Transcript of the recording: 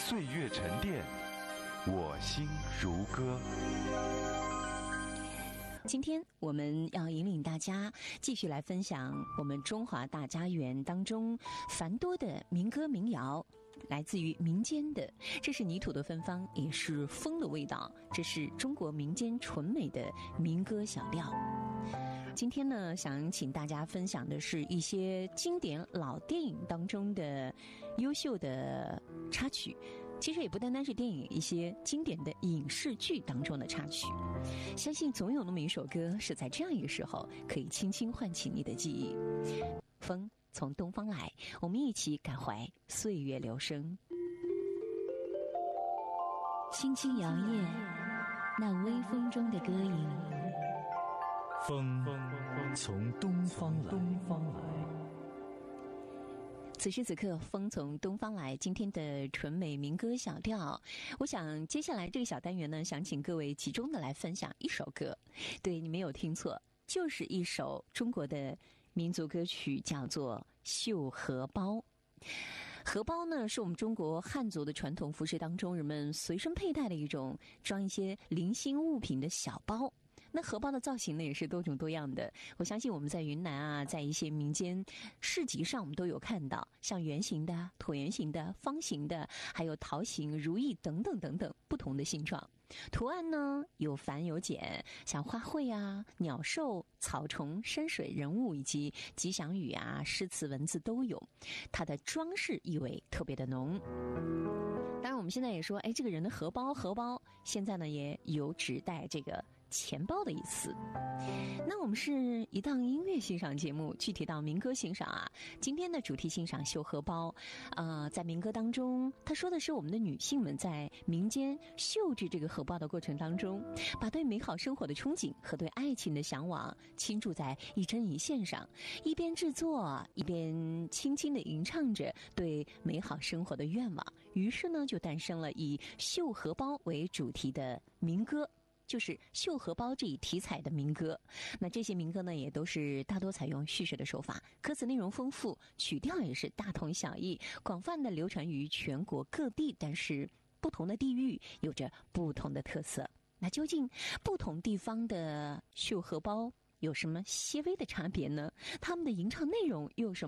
岁月沉淀，我心如歌。 今天我们要引领大家继续来分享我们中华大家园当中繁多的民歌民谣，来自于民间的，这是泥土的芬芳，也是风的味道，这是中国民间纯美的民歌小调。今天呢，想请大家分享的是一些经典老电影当中的优秀的插曲，其实也不单单是电影，一些经典的影视剧当中的插曲。相信总有那么一首歌是在这样一个时候可以轻轻唤起你的记忆。风从东方来，我们一起感怀岁月流声。轻轻摇曳那微风中的歌影， 风从东方来。 此时此刻，风从东方来，今天的纯美民歌小调，我想接下来这个小单元呢，想请各位集中的来分享一首歌。对，你没有听错，就是一首中国的民族歌曲，叫做《绣荷包》。荷包呢，是我们中国汉族的传统服饰当中人们随身佩戴的一种装一些零星物品的小包。那荷包的造型呢，也是多种多样的。我相信我们在云南啊，在一些民间市集上，我们都有看到，像圆形的、椭圆形的、方形的，还有桃形、如意等等等等不同的形状。图案呢有繁有简，像花卉啊、鸟兽、草虫、山水、人物以及吉祥语啊、诗词文字都有，它的装饰意味特别的浓。当然我们现在也说，这个人的荷包现在呢也有指代这个钱包的意思。那我们是一档音乐欣赏节目，具体到民歌欣赏啊。今天的主题欣赏绣荷包，在民歌当中，他说的是我们的女性们在民间绣制这个荷包的过程当中，把对美好生活的憧憬和对爱情的向往倾注在一针一线上，一边制作一边轻轻地吟唱着对美好生活的愿望。于是呢，就诞生了以绣荷包为主题的民歌，就是绣荷包这一题材的民歌。那这些民歌呢，也都是大多采用叙事的手法，歌词内容丰富，曲调也是大同小异，广泛的流传于全国各地。但是不同的地域有着不同的特色。那究竟不同地方的绣荷包有什么些微的差别呢？他们的吟唱内容又有什么